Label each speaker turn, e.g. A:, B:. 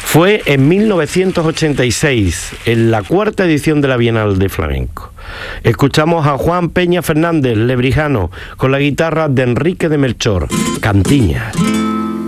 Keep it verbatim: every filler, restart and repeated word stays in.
A: Fue en mil novecientos ochenta y seis, en la cuarta edición de la Bienal de Flamenco. Escuchamos a Juan Peña Fernández, lebrijano, con la guitarra de Enrique de Melchor, Cantiñas.